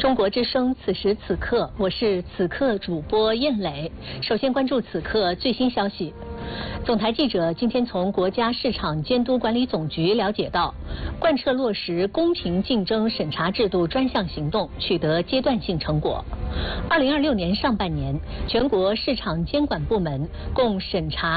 中国之声，此时此刻，我是此刻主播燕磊。首先关注此刻最新消息。总台记者今天从国家市场监督管理总局了解到，贯彻落实公平竞争审查制度专项行动取得阶段性成果。2026年上半年，全国市场监管部门共审查